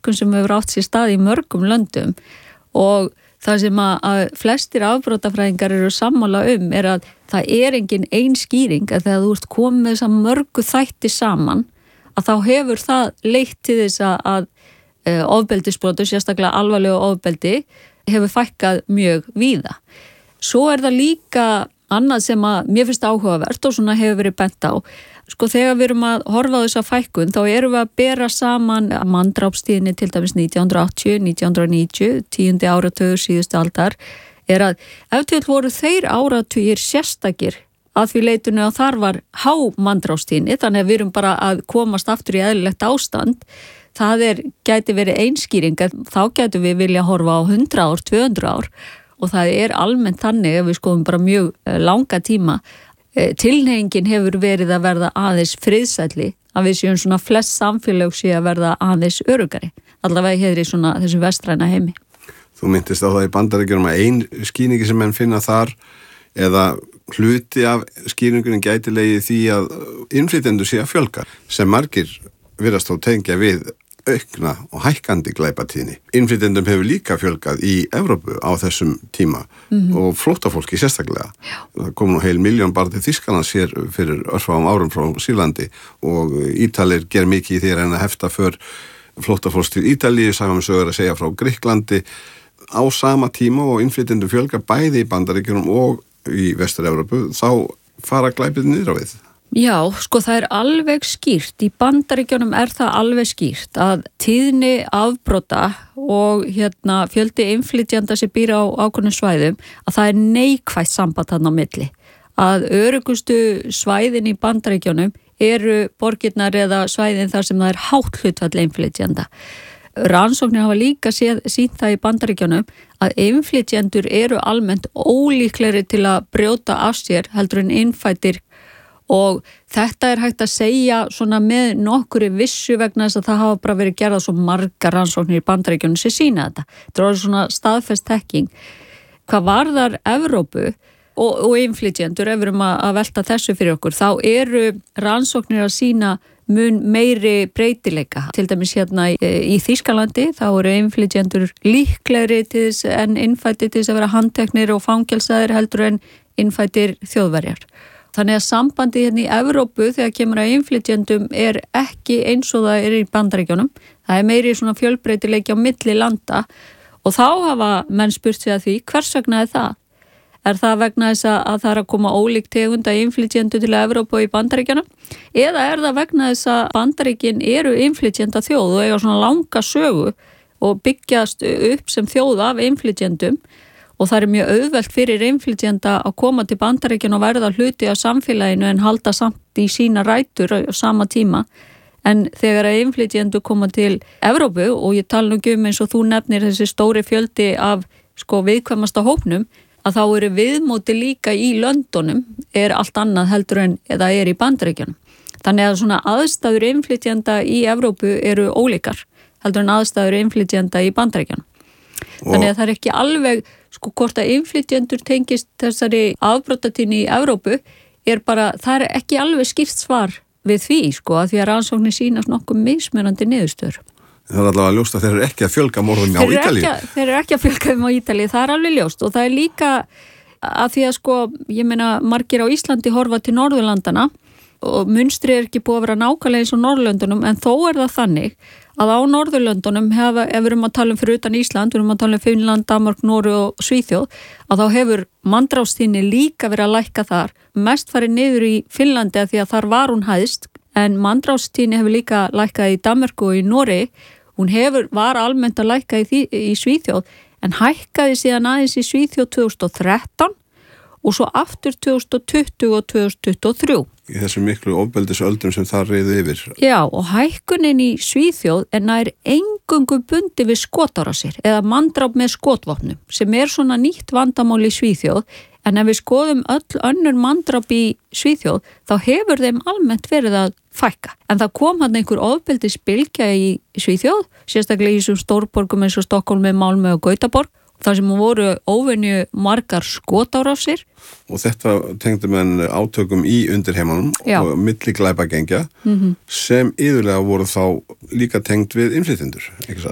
fækkun sem hefur átt sér stað í mörgum löndum og það sem að flestir afbrotafræðingar eru sammála að það engin ein skýring að þegar þú ert komið með þessa mörgu þætti saman að þá hefur það leitt til þess að ofbeldisbrotum, sérstaklega alvarlegu ofbeldi, hefur fækkað mjög víða. Svo það líka annað sem að mér finnst áhugavert og svona hefur verið bent á. Sko þegar við erum að horfa á þessa fækkun þá erum við að bera saman manndrápstíðinni til dæmis 1980, 1990, 10. áratugur síðustu aldar að ef til voru þeir áratugir sérstakir að því leitinu að þar var há manndrápstíðinni, þannig að við erum bara að komast aftur í eðlilegt ástand. Það gæti verið einskýring, þá gætu við vilja horfa á 100 ár, 200 ár og það almennt þannig ef við skoðum bara mjög langa tíma. Tilhneigingin hefur verið að verða aðeins friðsælli, að við séum svona flest samfélög sé að verða aðeins öruggari, allavega hér í svona þessu vestræna heimi. Þú minntist á það í Bandaríkjunum að ein skýringi sem menn finna þar eða hluti af skýringunum gæti legið því að innflytjendur sé að fjölga sem margir virðast þó tengja við aukna og hækkandi glæpatíðni. Innflytjendum hefur líka fjölgað í Evrópu á þessum tíma og flóttafólki sérstaklega. Já. Það kom nú 1 milljón bara til Þýskalands hér fyrir örfáum árum frá Sýrlandi og Ítalir ger mikið í því að hefta för flóttafólks til Ítalíu, sagum sögur að segja frá Grikklandi á sama tíma og innflytjendum fjölga bæði í Bandaríkjunum og í Vestur-Evrópu, þá fara glæpið niður á við. Já, sko það alveg skýrt. Í Bandaríkjunum það alveg skýrt að tíðni afbrota og fjöldi innflytjenda sem býr á ákveðnum svæðum að það neikvætt samband þarna á milli. Að öruggustu svæðin í Bandaríkjunum eru borgirnar eða svæðin þar sem það hátt hlutfall innflytjenda. Rannsóknir hafa líka sýnt það í Bandaríkjunum að innflytjendur eru almennt ólíklegri til að brjóta af sér heldur en innfæddir. Og þetta hægt að segja svona með nokkuri vissu vegna þess að það hafa bara verið gerðað svo margar rannsóknir í Bandaríkjunum sem sýna þetta. Þetta svona staðfest þekking. Hvað varðar Evrópu og innflytjendur, ef við erum að velta þessu fyrir okkur, þá eru rannsóknir að sýna mun meiri breytileika. Til dæmis í Þýskalandi þá eru innflytjendur líklegri til þess en innfæddir til þess að vera handteknir og fangelsaðir heldur en innfæddir þjóðverjar. Þannig að sambandið í Evrópu þegar kemur að innflytjendum ekki eins og það í Bandaríkjunum. Það meiri svona fjölbreytileiki á milli landa og þá hafa menn spurt sig að því hvers vegna það? Það vegna þess að það að koma ólík tegunda innflytjendu til Evrópu og í Bandaríkjunum? Eða það vegna þess að Bandaríkin eru innflytjenda þjóð og eiga svona langa sögu og byggjast upp sem þjóð af innflytjendum? Og það mjög auðvelt fyrir innflytjenda að koma til Bandaríkjunum og verða hluti af samfélaginu en halda samt í sína rætur á sama tíma. En þegar innflytjendur koma til Evrópu og ég tala nú eins og þú nefnir þessi stóri fjöldi af viðkvæmasta hópnum, að þá eru viðmóti líka í löndunum allt annað heldur en eða í Bandaríkjunum. Þannig að svona aðstæður innflytjenda í Evrópu eru ólíkar heldur en aðstæður innflytjenda í Bandaríkjunum. Þannig að það ekki alveg hvort að innflytjendur tengist þessari afbrotatíðni í Evrópu bara, það ekki alveg skýrt svar við því að því að rannsóknir sýnast nokkuð mismunandi niðurstöður. Það allavega ljóst að þeir eru ekki að fjölga morðum á Ítalíu. Þeir eru ekki að fjölga á Ítalíu, það alveg ljóst og það líka að því að ég meina margir á Íslandi horfa til Norðurlandana og munstri ekki búið að vera nákvæmlega eins og Norðurlöndunum en þó það þannig að á Norðurlöndunum ef við erum að tala fyrir utan Ísland, við erum að tala Finnland, Danmark, Noreg og Svíþjóð, að þá hefur manndrápstíðni líka verið að lækka þar. Mest farið niður í Finnlandi að því að þar var hún hæst, en manndrápstíðni hefur líka lækkað í Danmörku og í Noregi. Hún var almennt að lækka í Svíþjóð, en hækkaði síðan aðeins í Svíþjóð 2013 og svo aftur 2020 og 2023. Í þessum miklu ofbeldisöldum sem það reiði yfir. Já, og hækkunin í Svíþjóð nær eingöngu bundi við skotárásir eða manndráp með skotvopnum sem svona nýtt vandamál í Svíþjóð, en ef við skoðum öll önnur manndráp í Svíþjóð þá hefur þeim almennt verið að fækka. En það kom hann einhver ofbeldisbylgja í Svíþjóð, sérstaklega í þessum stórborgum eins og Stokkólmi, Malmö og Gautaborg, þar sem voru óvenju margar skotárásir. Og þetta tengdi menn átökum í undirheimunum og milli glæpagengja sem iðulega voru þá líka tengd við innflytjendur, ekki satt?